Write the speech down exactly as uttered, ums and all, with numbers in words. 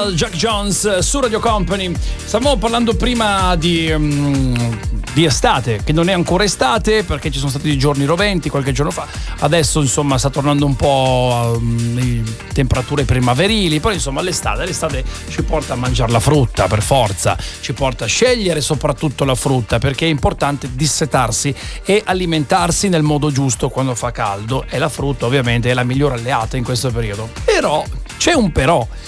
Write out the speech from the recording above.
Michael Jack Jones su Radio Company. Stavamo parlando prima di, um, di estate, che non è ancora estate perché ci sono stati dei giorni roventi qualche giorno fa. Adesso insomma sta tornando un po' um, temperature primaverili. Poi insomma l'estate, l'estate ci porta a mangiare la frutta per forza, ci porta a scegliere soprattutto la frutta, perché è importante dissetarsi e alimentarsi nel modo giusto quando fa caldo, e la frutta ovviamente è la migliore alleata in questo periodo. Però c'è un però,